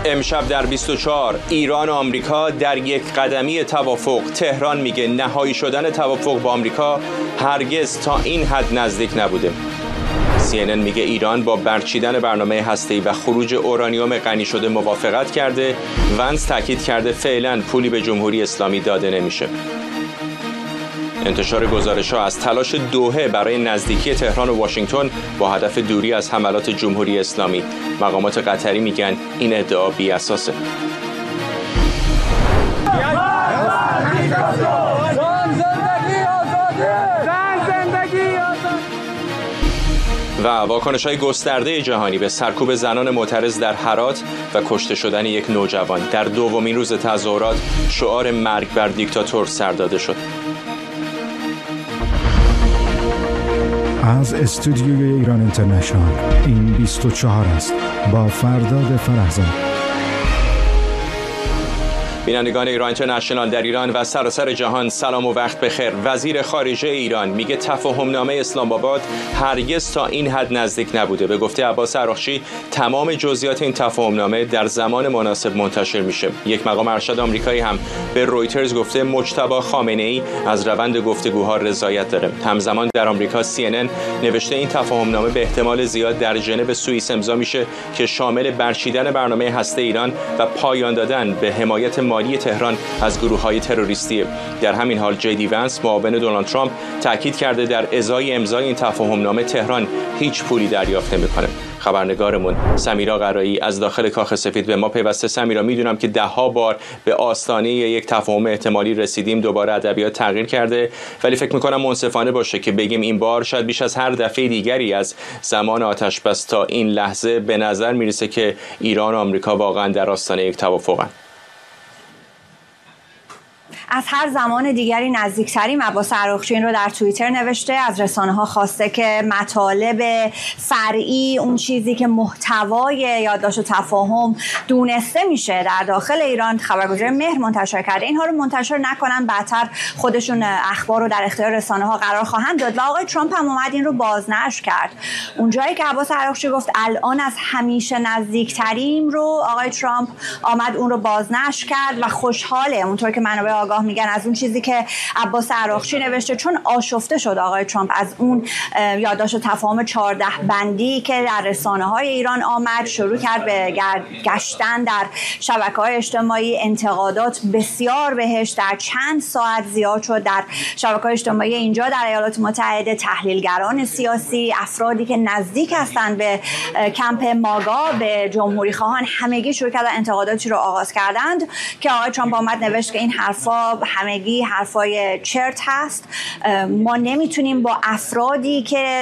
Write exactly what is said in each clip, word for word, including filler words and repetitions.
امشب در بیست و چهار ایران و آمریکا در یک قدمی توافق. تهران میگه نهایی شدن توافق با آمریکا هرگز تا این حد نزدیک نبوده. سی ان ان میگه ایران با برچیدن برنامه هسته‌ای و خروج اورانیوم غنی شده موافقت کرده. ونس تاکید کرده فعلا پولی به جمهوری اسلامی داده نمیشه. انتشار گزارش‌ها از تلاش دوحه برای نزدیکی تهران و واشنگتن با هدف دوری از حملات جمهوری اسلامی. مقامات قطری میگن این ادعا بی اساسه. و واکنش‌های گسترده جهانی به سرکوب زنان معترض در هرات و کشته شدن یک نوجوان. در دومین روز تظاهرات شعار مرگ بر دیکتاتور سر داده شد. از استودیوی ایران اینترنشنال این بیست و چهار است با فرداد فرحزاد. بینندگان ایران اینترنشنال در ایران و سراسر جهان سلام و وقت بخیر. وزیر خارجه ایران میگه تفاهمنامه اسلام آباد هرگز تا این حد نزدیک نبوده. به گفته عباس عراقچی تمام جزئیات این تفاهمنامه در زمان مناسب منتشر میشه. یک مقام ارشد آمریکایی هم به رویترز گفته مجتبی خامنه‌ای از روند گفتگوها رضایت داره. همزمان در آمریکا سی ان ان نوشته این تفاهمنامه به احتمال زیاد در ژنو سوئیس امضا میشه که شامل برچیدن برنامه هسته ایران و پایان دادن به حمایت مالی تهران از گروه‌های تروریستی. در همین حال جی دی ونس معاون دونالد ترامپ تاکید کرده در ازای امضای این تفاهمنامه تهران هیچ پولی دریافت نمی‌کنه. خبرنگارمون سمیرا قرایی از داخل کاخ سفید به ما پیوسته. سمیرا، میدونم که ده ها بار به آستانه یک تفاهم احتمالی رسیدیم، دوباره ادبیات تغییر کرده، ولی فکر می‌کنم منصفانه باشه که بگیم این بار شاید بیش از هر دفعه دیگری از زمان آتش بس تا این لحظه به نظر میرسه که ایران و آمریکا واقعا در آستانه یک توافقن. از هر زمان دیگری نزدیکتریم. عباس عراقچی رو در توییتر نوشته، از رسانه‌ها خواسته که مطالب فرعی، اون چیزی که محتوای یادداشت تفاهم دونسته میشه در داخل ایران، خبرگزاری مهر منتشر کرده، اینها رو منتشر نکنن، بعدتر خودشون اخبار رو در اختیار رسانه‌ها قرار خواهند داد. و آقای ترامپ هم اومد این رو بازنشر کرد. اونجایی که عباس عراقچی گفت الان از همیشه نزدیکتریم رو آقای ترامپ آمد اون رو بازنشر کرد و خوشحاله، اونطور که منابع آگاه میگن، از اون چیزی که عباس عراقچی نوشته، چون آشفته شد آقای ترامپ از اون یادداشت تفاهم چهارده بندی که در رسانه‌های ایران آمد، شروع کرد به گشتن در شبکه‌های اجتماعی. انتقادات بسیار بهش در چند ساعت زیاد شد در شبکه‌های اجتماعی اینجا در ایالات متحده. تحلیلگران سیاسی، افرادی که نزدیک هستند به کمپ ماگا، به جمهوری خواهان، همگی شروع کردن انتقاداتی رو آغاز کردند که آقای ترامپ آمد نوشت که این حرفا همگی حرفای چرت هست. ما نمیتونیم با افرادی که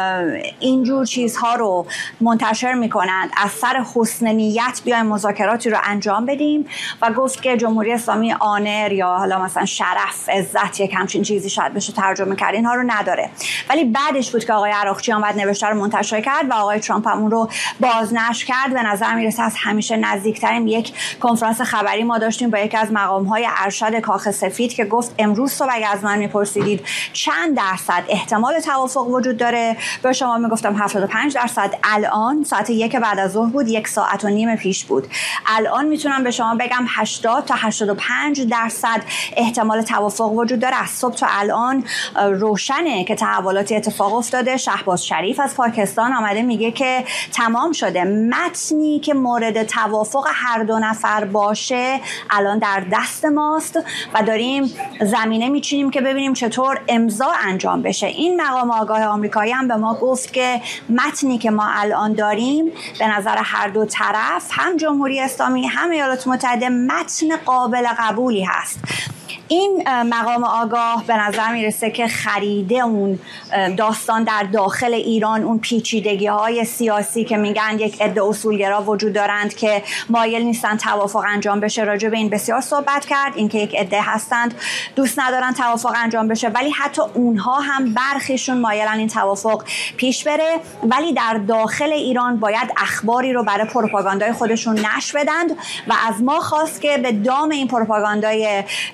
اینجور چیزها رو منتشر میکنند از سر حسن نیت بیایم مذاکراتی رو انجام بدیم. و گفت که جمهوری اسلامی آنر یا حالا مثلا شرف، عزت، یک همچین چیزی شاید بشه ترجمه کرد، اینها رو نداره. ولی بعدش بود که آقای عراقچی آمد نوشته رو منتشر کرد و آقای ترامپ هم اون رو بازنشر کرد. به نظر میرسه از همیشه نزدیکترین یک کنفرانس خبری ما داشتیم با یکی از مقام‌های ارشد کاخ سفید که گفت امروز صبح اگه از من میپرسیدید چند درصد احتمال توافق وجود داره، به شما میگفتم هفتاد و پنج درصد. الان ساعت یک بعد از ظهر بود، یک ساعت و نیم پیش بود. الان میتونم به شما بگم هشتاد تا هشتاد و پنج درصد احتمال توافق وجود داره. از صبح تا الان روشنه که تحولاتی اتفاق افتاده. شهباز شریف از پاکستان آمده میگه که تمام شده، متنی که مورد توافق هر دو نفر باشه الان در دست ماست و داریم زمینه میچینیم که ببینیم چطور امضا انجام بشه. این مقام آگاه آمریکایی هم به ما گفت که متنی که ما الان داریم به نظر هر دو طرف، هم جمهوری اسلامی هم ایالات متحده، متن قابل قبولی هست. این مقام آگاه به نظر میرسه که خریده اون داستان در داخل ایران، اون پیچیدگی های سیاسی که میگن یک عده اصولگرا وجود دارند که مایل نیستن توافق انجام بشه. راجع به این بسیار صحبت کرد، اینکه یک عده هستند دوست ندارن توافق انجام بشه، ولی حتی اونها هم برخیشون مایلن این توافق پیش بره، ولی در داخل ایران باید اخباری رو برای پروپاگاندای خودشون نشر بدند و از ما خواست که به دام این پروپاگاندای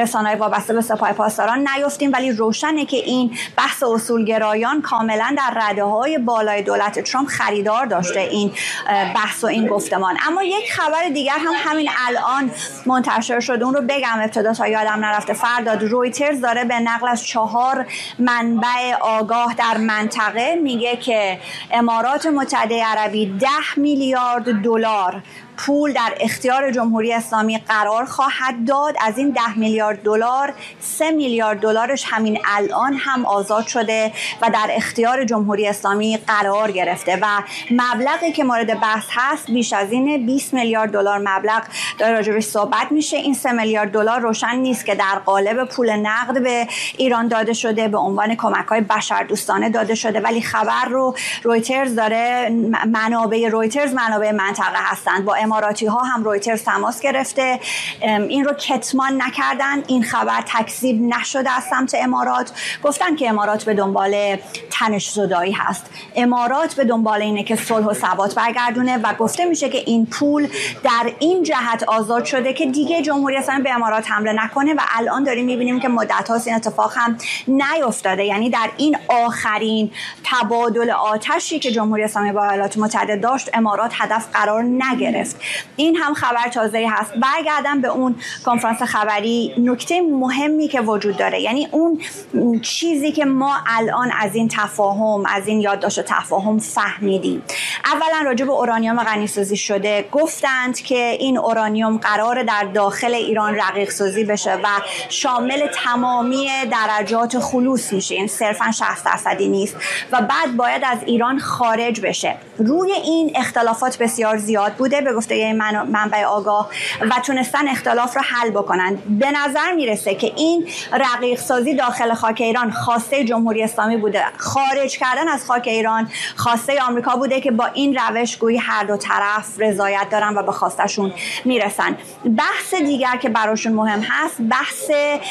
رسانه‌های وابسته به سپاه پاسداران نیفتیم، ولی روشنه که این بحث اصولگرایان کاملا در رده‌های بالای دولت ترامپ خریدار داشته، این بحث و این گفتمان. اما یک خبر دیگر هم همین الان منتشر شد، اون رو بگم ابتدا تا یادم نرفته. فرداد رویترز داره به نقل از چهار منبع آگاه در منطقه میگه که امارات متحده عربی ده میلیارد دلار پول در اختیار جمهوری اسلامی قرار خواهد داد. از این ده میلیارد دلار سه میلیارد دلارش همین الان هم آزاد شده و در اختیار جمهوری اسلامی قرار گرفته و مبلغی که مورد بحث هست بیش از این بیست میلیارد دلار مبلغ داره راجبش صحبت میشه. این سه میلیارد دلار روشن نیست که در قالب پول نقد به ایران داده شده، به عنوان کمک‌های بشردوستانه داده شده، ولی خبر رو رویترز داره، منابع رویترز منابع منطقه هستند، با اماراتی ها هم رویترز تماس گرفته، این رو کتمان نکردن، این خبر تکذیب نشده از سمت امارات. گفتن که امارات به دنبال تنش زدایی هست، امارات به دنبال اینه که صلح و ثبات برگردونه و گفته میشه که این پول در این جهت آزاد شده که دیگه جمهوری اسلامی به امارات حمله نکنه و الان داریم میبینیم که مدت هاست این اتفاق هم نیفتاده. یعنی در این آخرین تبادل آتشی که جمهوری اسلامی با ایالات متحده داشت امارات هدف قرار نگرفت. این هم خبر تازه‌ای هست. برگردم به اون کنفرانس خبری، نکته مهمی که وجود داره، یعنی اون چیزی که ما الان از این تفاهم، از این یادداشت تفاهم فهمیدیم. اولا راجع به اورانیوم غنی‌سازی شده، گفتند که این اورانیوم قرار در داخل ایران رقیق سازی بشه و شامل تمامی درجات خلوص میشه، این صرفا شصت درصدی نیست و بعد باید از ایران خارج بشه. روی این اختلافات بسیار زیاد بوده به گفته یه منبع آگاه و تونستن اختلاف رو حل بکنن. به نظر میرسه که این رقیق سازی داخل خاک ایران خواسته جمهوری اسلامی بوده، خارج کردن از خاک ایران خواسته آمریکا بوده که با این روش گویی هر دو طرف رضایت دارن و به خواستشون میرسن. بحث دیگر که براشون مهم هست بحث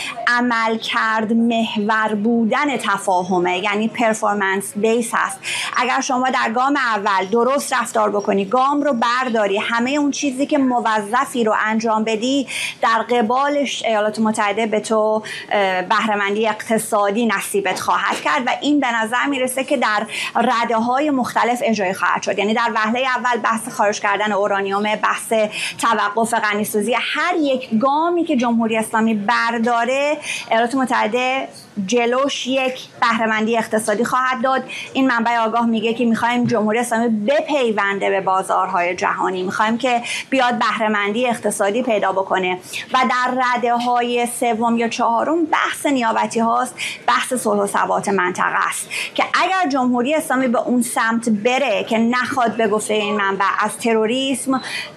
عملکرد محور بودن تفاهمه، یعنی پرفورمنس بیس هست. اگر شما در گام اول درست رفتار بکنی، گام رو برداری، همه اون چیزی که موظفی رو انجام بدی، در قبالش ایالات متحده به تو بهره‌مندی اقتصادی نصیبت خواهد کرد و این به نظر میرسه که در رده‌های مختلف اجرایی خواهد شد. یعنی در وهله اول بحث خارج کردن اورانیوم، بحث توقف غنی‌سازی، هر یک گامی که جمهوری اسلامی برداره ایالات متحده جلوش یک بهره‌مندی اقتصادی خواهد داد. این منبع آگاه میگه که میخوایم جمهوری اسلامی بپیونده به بازارهای جهانی، میخوایم که بیاد بهره‌مندی اقتصادی پیدا بکنه و در رده‌های سوم یا چهارم بحث نیابتی هاست، بحث صلح و ثبات منطقه است که اگر جمهوری اسلامی به اون سمت بره که نخواد به گفته این منبع از تروریسم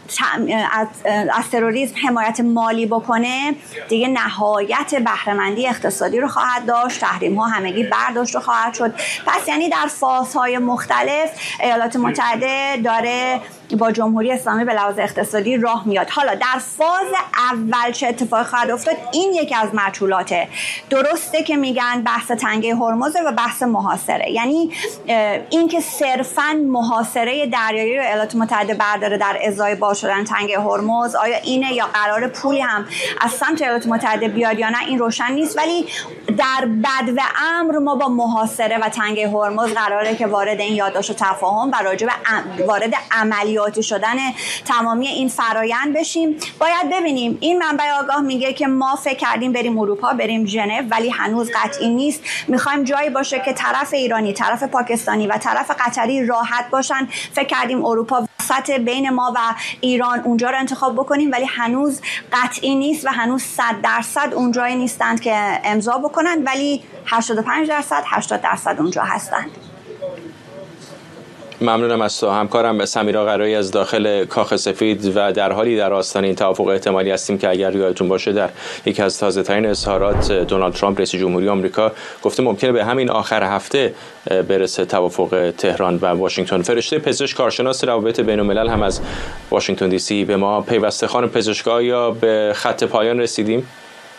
از, از تروریسم حمایت مالی بکنه، دیگه نهایت بهره‌مندی اقتصادی رو خواهد داشت، تحریم ها همگی برداشت خواهد شد. پس یعنی در فازهای مختلف ایالات متحده داره با جمهوری اسلامی به لحاظ اقتصادی راه میاد. حالا در فاز اول چه اتفاقی خواهد افتاد، این یکی از مجهولاته. درسته که میگن بحث تنگه هرمز و بحث محاصره، یعنی این که صرفاً محاصره دریایی رو ایالات متحده برداره در ازای باز شدن تنگه هرمز، آیا اینه یا قرار پولی هم از سمت ایالات متحده بیاد یا نه، این روشن نیست. ولی در بدو امر ما با محاصره و تنگه هرمز قراره که وارد این یادداشت تفاهم و راجع به وارد عملیاتی شدن تمامی این فرایند بشیم. باید ببینیم، این منبع آگاه میگه که ما فکر کردیم بریم اروپا، بریم ژنو، ولی هنوز قطعی نیست. میخوایم جایی باشه که طرف ایرانی، طرف پاکستانی و طرف قطری راحت باشن. فکر کردیم اروپا وسط بین ما و ایران اونجا رو انتخاب بکنیم، ولی هنوز قطعی نیست و هنوز صد درصد اونجایی نیستند که امضا بکنن، ولی هشتاد و پنج درصد هشتاد درصد اونجا هستند. ممنونم از تو. همکارم سمیرا قرایی از داخل کاخ سفید و در حالی در آستان این توافق احتمالی هستیم که اگر یادتون باشه در یکی از تازه ترین اظهارات دونالد ترامپ رئیس جمهوری آمریکا گفته ممکنه به همین آخر هفته برسه توافق تهران و واشنگتن. فرشته پزشک کارشناس روابط بین الملل هم از واشنگتن دی سی به ما پیوسته. خانم پزشکا، یا به خط پایان رسیدیم؟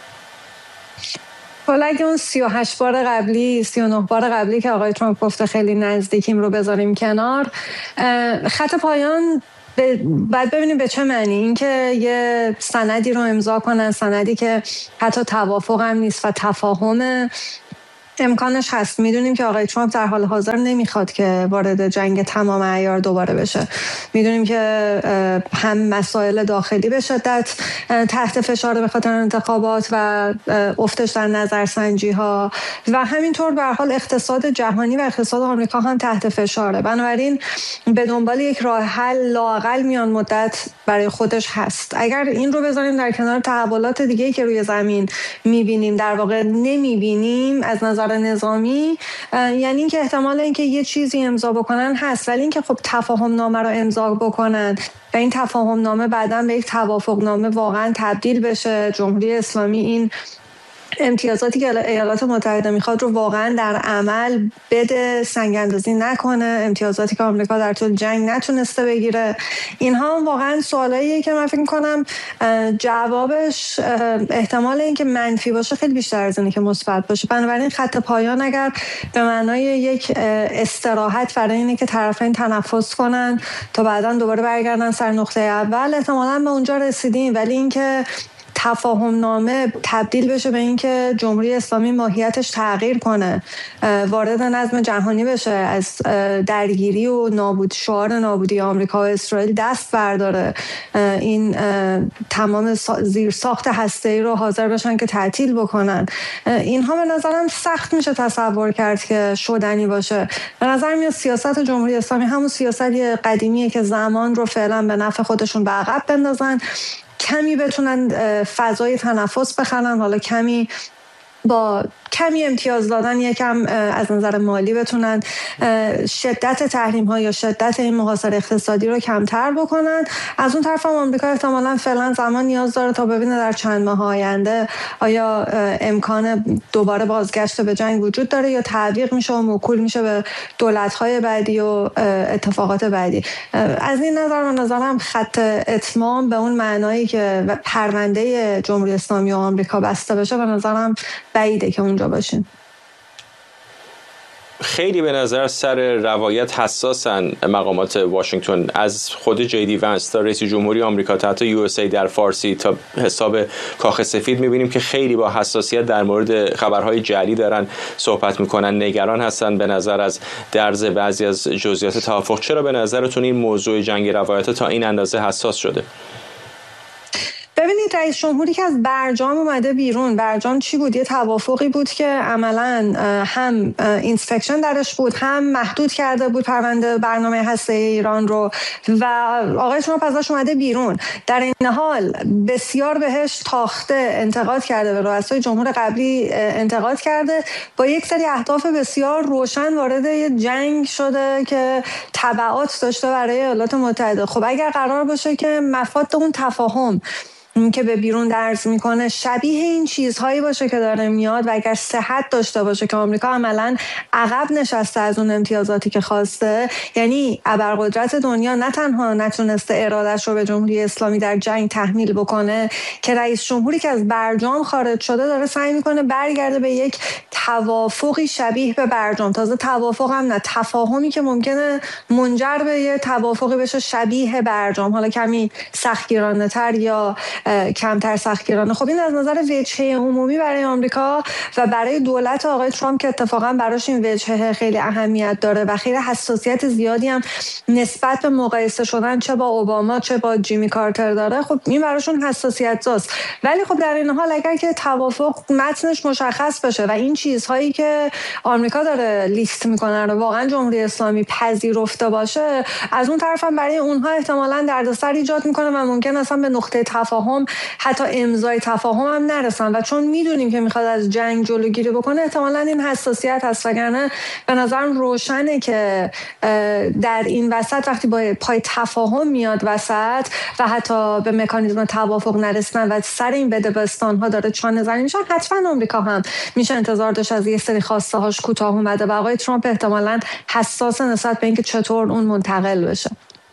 حالا اگه اون سی و هشت بار قبلی، سی و نه بار قبلی که آقای ترامپ گفته خیلی نزدیکیم رو بذاریم کنار، خط پایان بعد ببینیم به چه معنی. اینکه یه سندی رو امضا کنن، سندی که حتی توافق هم نیست و تفاهم امکانش هست. میدونیم که آقای ترامپ در حال حاضر نمیخواد که وارد جنگ تمام عیار دوباره بشه. میدونیم که هم مسائل داخلی به شدت تحت فشار به خاطر انتخابات و افتش در نظرسنجی ها و همینطور به هر حال اقتصاد جهانی و اقتصاد آمریکا هم تحت فشاره. بنابراین به دنبال یک راه حل لااقل میان مدت برای خودش هست. اگر این رو بذاریم در کنار تحولات دیگه‌ای که روی زمین میبینیم، در واقع نمیبینیم از نظر نظامی، یعنی اینکه احتمال اینکه یه چیزی امضا بکنن هست، ولی اینکه خب تفاهم نامه رو امضا بکنن و این تفاهم نامه بعداً به یک توافق نامه واقعاً تبدیل بشه، جمهوری اسلامی این امتیازاتی که ایالات متحده میخواد رو واقعا در عمل بده، سنگ اندازی نکنه، امتیازاتی که آمریکا در طول جنگ نتونسته بگیره، اینها واقعا سوالاییه که من فکر میکنم جوابش احتمال اینکه منفی باشه خیلی بیشتر از اینه که مثبت باشه. بنابراین خط پایان اگر به معنای یک استراحت برای اینه که طرفین تنفس کنن تا بعداً دوباره برگردن سر نقطه اول، احتمالاً به اونجا رسیدیم. ولی اینکه تفاهم نامه تبدیل بشه به اینکه جمهوری اسلامی ماهیتش تغییر کنه، وارد نظم جهانی بشه، از درگیری و نابود شعار نابودی آمریکا و اسرائیل دست برداره، این تمام زیر ساخت هسته‌ای رو حاضر بشن که تعطیل بکنن، اینها به نظرم سخت میشه تصور کرد که شدنی باشه. به نظر میاد سیاست جمهوری اسلامی همون سیاستی قدیمیه که زمان رو فعلا به نفع خودشون به عقب بندازن، کمی بتونن فضای تنفس بخرن، حالا کمی با کمی امتیاز دادن یکم از نظر مالی بتونن شدت تحریم ها یا شدت این محاصره اقتصادی رو کمتر بکنن. از اون طرف هم آمریکا احتمالاً فعلا زمان نیاز داره تا ببینه در چند ماه آینده آیا امکان دوباره بازگشت به جنگ وجود داره یا تعویق میشه و موکول میشه به دولت‌های بعدی و اتفاقات بعدی. از این نظر من نظرم خط اتمام به اون معنایی که پرونده جمهوری اسلامی و آمریکا بسته بشه به نظرم بعیده که اونجا باشین. خیلی به نظر سر روایت حساسن مقامات واشنگتن، از خود جی دی ونس تا رئیس جمهوری آمریکا تا حتی یو اس ای در فارسی تا حساب کاخ سفید میبینیم که خیلی با حساسیت در مورد خبرهای جعلی دارن صحبت میکنن، نگران هستن به نظر از درز بعضی از جزئیات توافق. چرا به نظرتون این موضوع جنگ روایت تا این اندازه حساس شده؟ ببینید رئیس جمهوری که از برجام اومده بیرون، برجام چی بود؟ یه توافقی بود که عملاً هم اینسپکشن درش بود، هم محدود کرده بود پرونده برنامه هسته‌ای ایران رو و آقای ترامپ ازش اومده بیرون. در این حال بسیار بهش تاخته، انتقاد کرده، به رؤسای جمهور قبلی انتقاد کرده، با یک سری اهداف بسیار روشن وارد یه جنگ شده که تبعات داشته برای ایالات متحده. خب اگر قرار باشه که مفاد اون تفاهم که به بیرون درز میکنه شبیه این چیزهایی باشه که داره میاد و اگر صحت داشته باشه که آمریکا عملاً عقب نشسته از اون امتیازاتی که خواسته، یعنی ابرقدرت دنیا نه تنها نتونسته ارادش رو به جمهوری اسلامی در جنگ تحمیل بکنه، که رئیس جمهوری که از برجام خارج شده داره سعی میکنه برگرده به یک توافقی شبیه به برجام. تازه توافق هم نه، تفاهمی که ممکنه منجر به یه توافقی بشه شبیه برجام، حالا کمی سختگیرانه تر یا کمتر سختگیرانه. خب این از نظر وجهه عمومی برای آمریکا و برای دولت آقای ترامپ که اتفاقا براش این وجهه خیلی اهمیت داره و خیلی حساسیت زیادی هم نسبت به مقایسه شدن چه با اوباما چه با جیمی کارتر داره، خب این براشون حساسیت زاست. ولی خب در این حال اگر که توافق متنش مشخص بشه و این چیزهایی که آمریکا داره لیست میکنه رو واقعا جمهوری اسلامی پذیرفته باشه، از اون طرف هم برای اونها احتمالاً دردسر ایجاد میکنه و ممکن اصلا به نقطه تفاهم حتی امضای تفاهم هم نرسن و چون میدونیم که میخواد از جنگ جلوگیری بکنه احتمالاً این حساسیت هست. وگرنه به نظرم روشنه که در این وسط وقتی با پای تفاهم میاد وسط و حتی به مکانیزم توافق نرسن و سر این بدبستان ها داره چانه زنی میشن، حتما آمریکا هم میشه انتظار داشت از یه سری خواسته هاش کوتاه اومده و آقای ترامپ احتمالاً حساس نسبت به اینکه چطور اون منتقل بشه.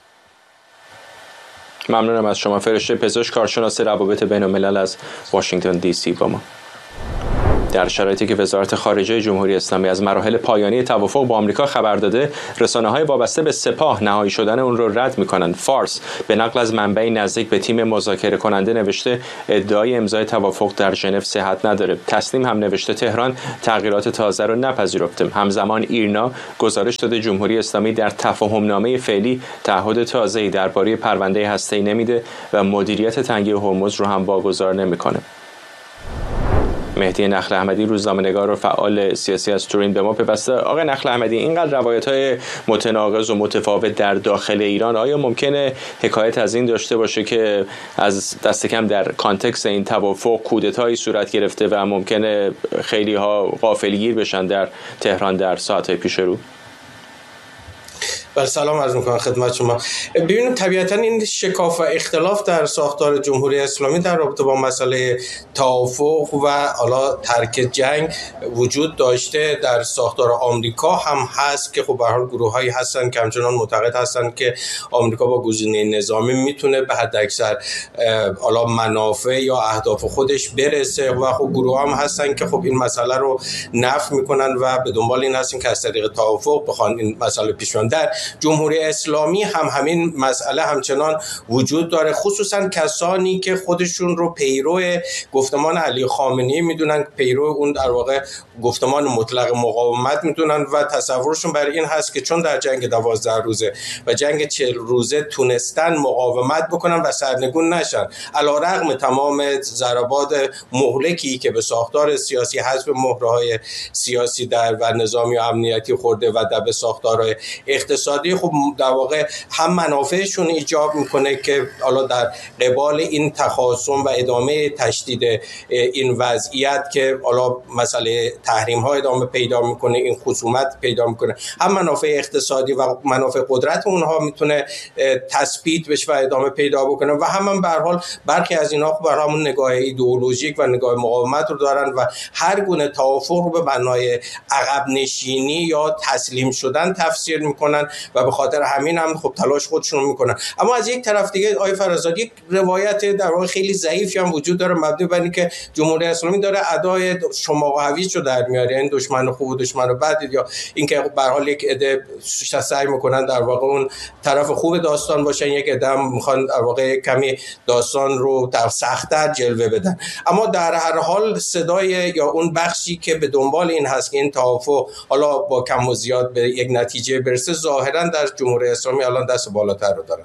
ممنونم از شما. فرشته پزشک، کارشناس روابط بین الملل از واشنگتن دی سی با ما. در شرایطی که وزارت خارجه جمهوری اسلامی از مراحل پایانی توافق با آمریکا خبر داده، رسانه‌های وابسته به سپاه نهایی شدن اون رو رد می‌کنند. فارس به نقل از منبعی نزدیک به تیم مذاکره کننده نوشته ادعای امضای توافق در ژنو صحت نداره. تسنیم هم نوشته تهران تغییرات تازه رو نپذیرفته. همزمان ایرنا گزارش داده جمهوری اسلامی در تفاهم‌نامه فعلی تعهد تازه‌ای درباره پرونده هسته‌ای نمیده و مدیریت تنگه هرمز رو هم واگذار نمی‌کنه. مهدی نخل احمدی، روزنامه‌نگار و فعال سیاسی از تورین به ما پیوسته. آقای نخل احمدی، اینقدر روایت‌های متناقض و متفاوت در داخل ایران، آیا ممکنه حکایت از این داشته باشه که از دست کم در کانتکست این توافق کودتایی صورت گرفته و ممکنه خیلی‌ها غافلگیر بشن در تهران در ساعت‌های پیش رو؟ بله، سلام عرض می‌کنم خدمت شما. ببینید طبیعتاً این شکاف و اختلاف در ساختار جمهوری اسلامی در رابطه با مسئله توافق و حالا ترک جنگ وجود داشته. در ساختار آمریکا هم هست که خب به هر حال گروه‌هایی هستن که همچنان معتقد هستن که آمریکا با گزینه نظامی میتونه به حداکثر حالا منافع یا اهداف خودش برسه و خب گروه هم هستن که خب این مسئله رو نفی میکنن و به دنبال این هستن که از طریق توافق بخوان این مسئله پیش ببرن. در جمهوری اسلامی هم همین مسئله همچنان وجود داره، خصوصا کسانی که خودشون رو پیرو گفتمان علی خامنه‌ای میدونن، پیرو اون در واقع گفتمان مطلق مقاومت میدونن و تصورشون بر این هست که چون در جنگ دوازده روزه و جنگ چهل روزه تونستن مقاومت بکنن و سرنگون نشن، علیرغم تمام ضربات مهلکی که به ساختار سیاسی حزب مهرهای سیاسی در و نظامی و امنیتی خورده و در به ساختار اقتصادی، خب در واقع هم منافعشون ایجاب میکنه که حالا در قبال این تخاصم و ادامه تشدید این وضعیت که حالا مسئله تحریم ها ادامه پیدا میکنه، این خصومت پیدا میکنه، هم منافع اقتصادی و منافع قدرت اونها میتونه تثبیت بشه و ادامه پیدا بکنه و هم, هم به هر حال برخی از اینها خب همون نگاه ایدئولوژیک و نگاه مقاومت رو دارن و هر گونه توافق رو به معنای عقب نشینی یا تسلیم شدن تفسیر میکنن و به خاطر همین هم خب تلاش خودشون میکنن. اما از یک طرف دیگه آقای فرزاد، یک روایت در واقع خیلی ضعیفی هم وجود داره مبنی بر اینکه جمهوری اسلامی داره ادای شما و هویج رو در میاره، این دشمن خوب و دشمن بد، یا اینکه به هر حال یک عده سعی میکنن در واقع اون طرف خوب داستان باشن، یک عده هم میخوان در واقع کمی داستان رو در سخت‌تر جلوه بدن. اما در هر حال صدای یا اون بخشی که به دنبال این هست که این توافق حالا با کم و زیاد به یک نتیجه برسه، ظاهرا در جمهوری اسلامی الان دست بالاتر رو دارن.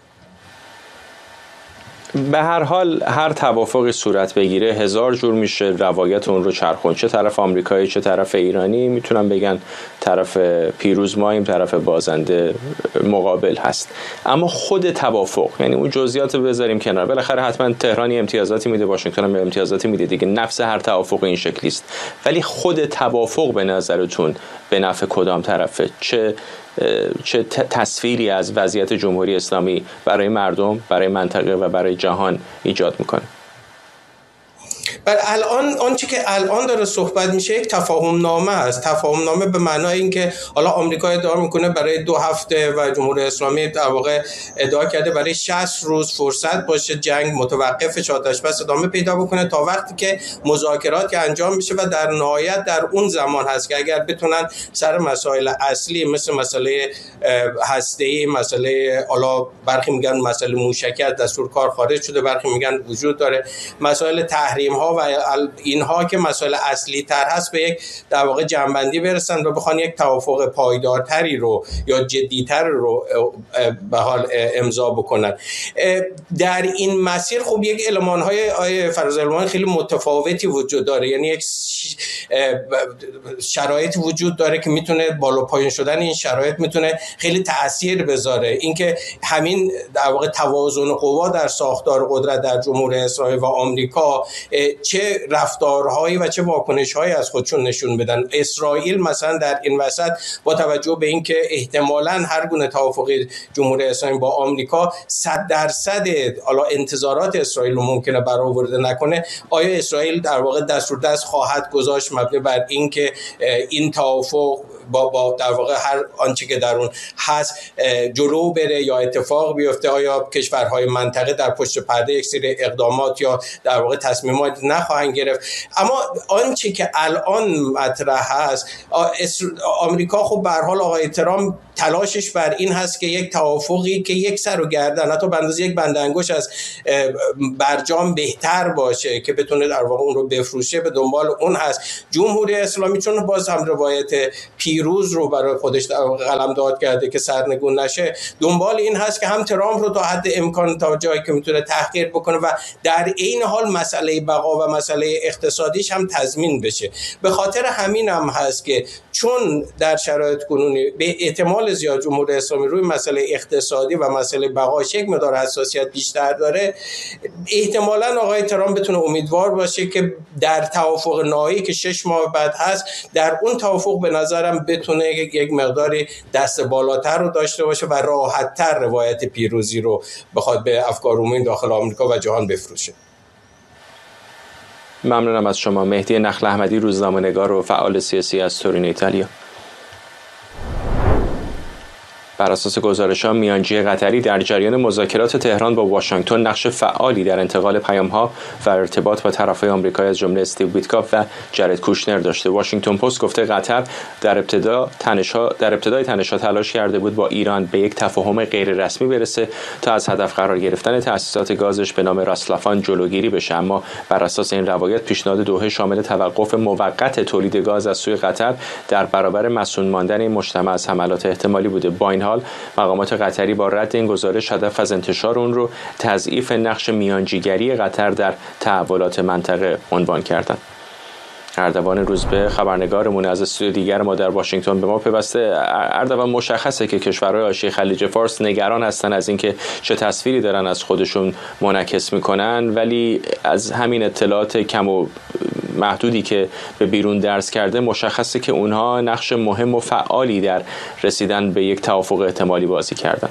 به هر حال هر توافقی صورت بگیره هزار جور میشه روایت اون رو چرخون، چه طرف آمریکایی چه طرف ایرانی میتونن بگن طرف پیروز ماییم، طرف بازنده مقابل هست. اما خود توافق، یعنی اون جزئیات رو بذاریم کنار، بالاخره حتما تهرانی امتیازاتی میده، واشنگتن هم امتیازاتی میده دیگه، نفس هر توافق این شکلی است. ولی خود توافق به نظرتون به نفع کدام طرفه؟ چه چه تصویری از وضعیت جمهوری اسلامی برای مردم، برای منطقه و برای جهان ایجاد میکنه؟ بر الان آنچه که الان داره صحبت میشه یک تفاهم نامه است. تفاهم نامه به معنای اینکه حالا آمریکا ادعا میکنه برای دو هفته و جمهوری اسلامی در واقع ادعا کرده برای شصت روز فرصت باشه جنگ متوقف شه، آتش بس ادامه پیدا بکنه تا وقتی که مذاکرات که انجام میشه و در نهایت در اون زمان هست که اگر بتونن سر مسائل اصلی مثل مسئله هسته‌ای، مسئله حالا برخی میگن مسئله موشکی از دستور کار خارج شده، برخی میگن وجود داره، مسائل تحریم ها و اینها که مسائل اصلی تر هست به یک در واقع جنبندی برسن و بخوان یک توافق پایدارتری رو یا جدیتر رو به حال امضا بکنن. در این مسیر خب یک المان‌های آیه فراز المان خیلی متفاوتی وجود داره، یعنی یک شرایط وجود داره که میتونه بالا پایین شدن این شرایط میتونه خیلی تأثیر بذاره. اینکه همین در واقع توازن قوا در ساختار قدرت در جمهوری اسلامی و آمریکا چه رفتارهایی و چه واکنش‌هایی از خودشون نشون بدن. اسرائیل مثلا در این وسط با توجه به اینکه احتمالاً هر گونه توافقی جمهوری اسلامی با آمریکا صد درصد حالا انتظارات اسرائیل رو ممکنه برآورده نکنه، آیا اسرائیل در واقع دست رو دست خواهد گذاشت مبنی بر اینکه این توافق با, با در واقع هر آنچه که در اون هست جلو بره یا اتفاق بیفته؟ آیا کشورهای منطقه در پشت پرده یک سری اقدامات یا در واقع تصمیمات نخواهند گرفت؟ اما آنچه که الان مطرح هست، آمریکا خب به هر حال آقای ترامپ تلاشش بر این هست که یک توافقی که یک سر و گردن حتی به اندازه یک بند انگشت از برجام بهتر باشه که بتونه در واقع اون رو بفروشه، به دنبال اون هست. جمهوری اسلامی چون باز هم روایت پیروز رو برای خودش در واقع قلمداد کرده که سرنگون نشه، دنبال این هست که هم ترامپ رو تا حد امکان تا جایی که میتونه تحقیر بکنه و در این حال مسئله بقا و مسئله اقتصادیش هم تضمین بشه. به خاطر همین هم هست که چون در شرایط کنونی به احتمال زیاد جمهوری اسلامی روی مسئله اقتصادی و مسئله بقاش یک مقدار حساسیت بیشتر داره، احتمالاً آقای ترامپ بتونه امیدوار باشه که در توافق نهایی که شش ماه بعد هست، در اون توافق به نظرم بتونه یک مقداری دست بالاتر رو داشته باشه و راحت‌تر روایت پیروزی رو بخواد به افکار عمومی داخل آمریکا و جهان بفروشه. ممنونم از شما. مهدی نخل احمدی، روزنامه‌نگار و فعال سیاسی از تورین، ایتالیا. بر اساس گزارش‌ها، میانجی قطری در جریان مذاکرات تهران با واشنگتن نقش فعالی در انتقال پیام‌ها و ارتباط با طرف‌های آمریکایی از جمله استیو ویتکاف و جرد کوشنر داشته. واشنگتن پست گفته قطر در ابتدا تنش‌ها در ابتدای تنش‌ها تلاش کرده بود با ایران به یک تفاهم غیررسمی برسه تا از هدف قرار گرفتن تأسیسات گازش به نام راسلافان جلوگیری بشه، اما بر اساس این روایت پیشنهاد دوحه شامل توقف موقت تولید گاز از سوی قطر در برابر مسئول ماندن این مجتمع از حملات احتمالی بوده. با این حال مقامات قطری با رد این گزارش هدف از انتشار اون رو تضعیف نقش میانجیگری قطر در تحولات منطقه عنوان کردند. اردوان روزبه، خبرنگارمون از استودیو دیگر ما در واشنگتن، به ما پیوسته. اردوان، مشخصه که کشورهای حاشیه خلیج فارس نگران هستن از اینکه چه تصویری دارن از خودشون منعکس میکنن، ولی از همین اطلاعات کم و محدودی که به بیرون درس کرده مشخصه که اونها نقش مهم و فعالی در رسیدن به یک توافق احتمالی بازی کردن.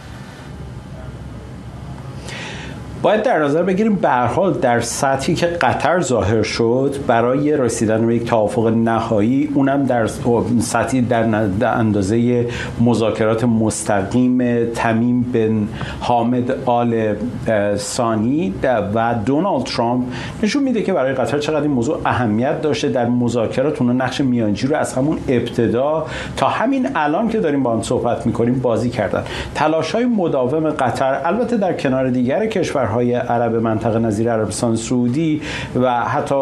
باید در نظر بگیریم به هر حال در سطحی که قطر ظاهر شد برای رسیدن به یک توافق نهایی، اونم در سطحی در اندازه مذاکرات مستقیم تمیم بن حامد آل ثانی و دونالد ترامپ نشون میده که برای قطر چقدر این موضوع اهمیت داشته. در مذاکرات اون نقش میانجی رو از همون ابتدا تا همین الان که داریم با هم صحبت میکنیم بازی کردن. تلاش‌های مداوم قطر، البته در کنار دیگر کشور های عرب منطقه نظیر عربستان سعودی و حتی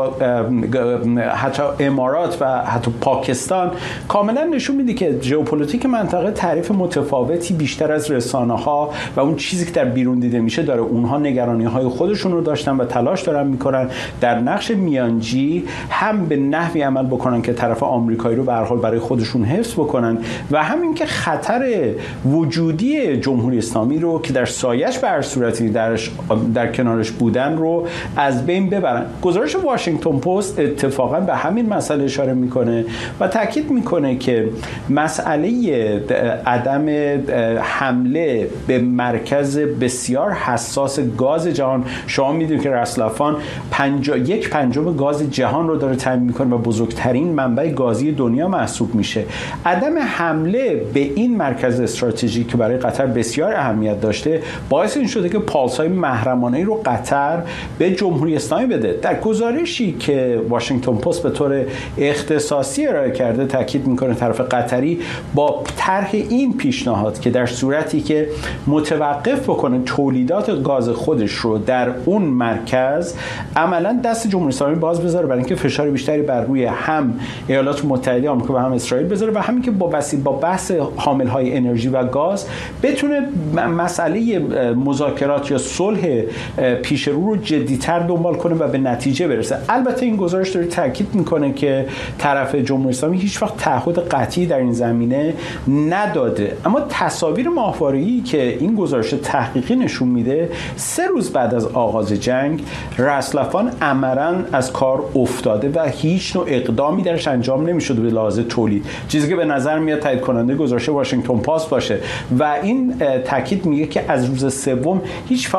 حتی امارات و حتی پاکستان، کاملا نشون میده که ژئوپلیتیک منطقه تعریف متفاوتی بیشتر از رسانه‌ها و اون چیزی که در بیرون دیده میشه داره. اونها نگرانی‌های خودشون رو داشتن و تلاش دارن میکنن در نقش میانجی هم به نحوی عمل بکنن که طرف آمریکایی رو به هر حال برای خودشون حفظ بکنن و همین که خطر وجودی جمهوری اسلامی رو که در سایش به هر صورتی درش در کنارش بودن رو از بین ببرن. گزارش واشنگتن پست اتفاقا به همین مسئله اشاره میکنه و تاکید میکنه که مسئله عدم حمله به مرکز بسیار حساس گاز جهان، شما میدونید که راسلافان پنجا یک پنجم گاز جهان رو داره تامین میکنه و بزرگترین منبع گازی دنیا محسوب میشه. عدم حمله به این مرکز استراتژیک که برای قطر بسیار اهمیت داشته باعث این شده که پالس‌های محرمانه‌ای رو قطر به جمهوری اسلامی بده. در گزارشی که واشنگتن پست به طور اختصاصی ارائه کرده تاکید میکنه طرف قطری با طرح این پیشنهاد که در صورتی که متوقف بکنه تولیدات گاز خودش رو در اون مرکز، عملا دست جمهوری اسلامی باز بذاره برای اینکه فشار بیشتری بر روی هم ایالات متحده آمریکا و هم اسرائیل بذاره و همین که با وسیله با بحث حامل‌های انرژی و گاز بتونه مسئله مذاکرات یا صلح پیش رو رو جدی‌تر دنبال کنه و به نتیجه برسه. البته این گزارش داره تاکید میکنه که طرف جمهوری اسلامی هیچ وقت تعهد قطعی در این زمینه نداده، اما تصاویر ماهواره‌ای که این گزارش تحقیقی نشون میده سه روز بعد از آغاز جنگ راسلافان عملاً از کار افتاده و هیچ نوع اقدامی درش انجام نمیشده به لحاظ تولید، چیزی که به نظر میاد تایید کننده گزارش واشنگتن پست باشه و این تاکید میگه که از روز سوم هیچ فعالیتی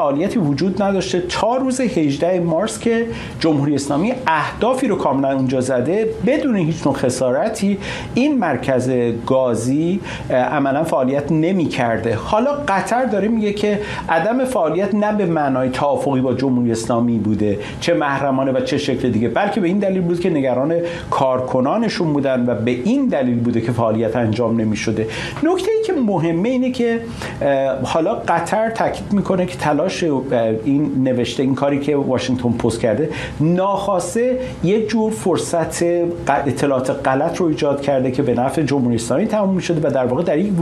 وجود نداشته تا روز هجدهم مارس که جمهوری اسلامی اهدافی رو کاملا اونجا زده بدون هیچ نوع خسارتی این مرکز گازی عملا فعالیت نمی کرده. حالا قطر داره میگه که عدم فعالیت نه به معنای توافقی با جمهوری اسلامی بوده، چه محرمانه و چه شکل دیگه، بلکه به این دلیل بود که نگران کارکنانشون بودن و به این دلیل بوده که فعالیت انجام نمی شده. نکته ای که مهمه اینه که حالا قطر تاکید میکنه که تلاش این نوشته این کاری که واشنگتن پست کرده ناخواسته یه جور فرصت اطلاعات غلط رو ایجاد کرده که به نفع جمهوری اسلامی تموم شده و در واقع در این